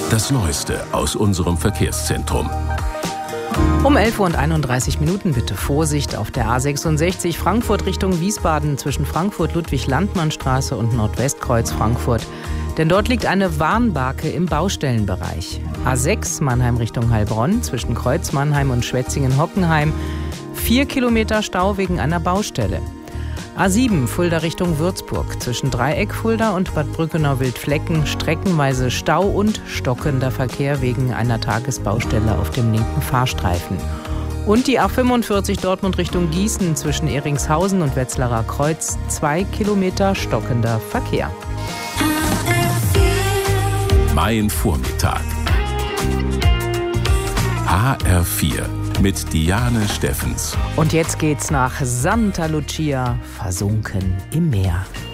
Das Neueste aus unserem Verkehrszentrum. Um 11:31 Uhr bitte Vorsicht auf der A66 Frankfurt Richtung Wiesbaden zwischen Frankfurt-Ludwig-Landmann-Straße und Nordwestkreuz Frankfurt. Denn dort liegt eine Warnbarke im Baustellenbereich. A6 Mannheim Richtung Heilbronn zwischen Kreuz Mannheim und Schwetzingen-Hockenheim. 4 Kilometer Stau wegen einer Baustelle. A7 Fulda Richtung Würzburg zwischen Dreieck Fulda und Bad Brückenau-Wildflecken streckenweise Stau und stockender Verkehr wegen einer Tagesbaustelle auf dem linken Fahrstreifen. Und die A45 Dortmund Richtung Gießen zwischen Eringshausen und Wetzlarer Kreuz 2 Kilometer stockender Verkehr. Mein Vormittag. HR4 mit Diane Steffens. Und jetzt geht's nach Santa Lucia, versunken im Meer.